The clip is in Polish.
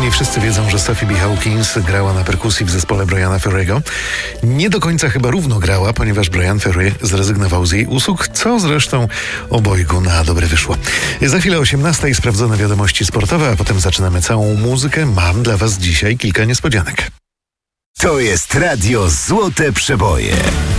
nie wszyscy wiedzą, że Sophie B. Hawkins grała na perkusji w zespole Briana Ferry'ego. Nie do końca chyba równo grała, ponieważ Brian Ferry zrezygnował z jej usług, co zresztą obojgu na dobre wyszło. Za chwilę 18:00 sprawdzone wiadomości sportowe, a potem zaczynamy całą muzykę. Mam dla was dzisiaj kilka niespodzianek. To jest Radio Złote Przeboje.